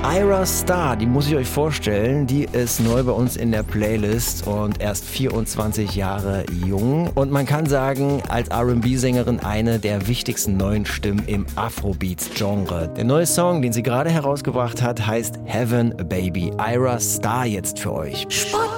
Ayra Starr, die muss ich euch vorstellen, die ist neu bei uns in der Playlist und erst 24 Jahre jung. Und man kann sagen, als R&B-Sängerin eine der wichtigsten neuen Stimmen im Afrobeats-Genre. Der neue Song, den sie gerade herausgebracht hat, heißt Heaven Baby. Ayra Starr jetzt für euch.